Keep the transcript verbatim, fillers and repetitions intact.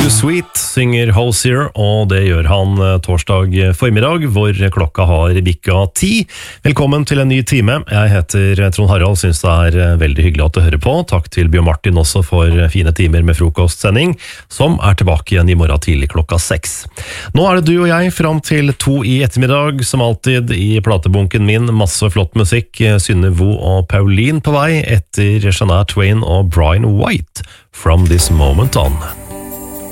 Too Sweet synger Hosier, og det gjør han torsdag formiddag, hvor klokka har bikka ti. Velkommen til en ny time. Jeg heter Trond Harald, synes det er veldig hyggelig at du hører på. Takk til Bjørn Martin også for fine timer med frokostsending, som er tilbake igjen i morgen tidlig klokka seks. Nå er det du og jeg fram til to i ettermiddag, som alltid i platebunken min. Masse flott musikk, Synne Vo og Pauline på vei, etter Shania Twain og Brian White, From This Moment On.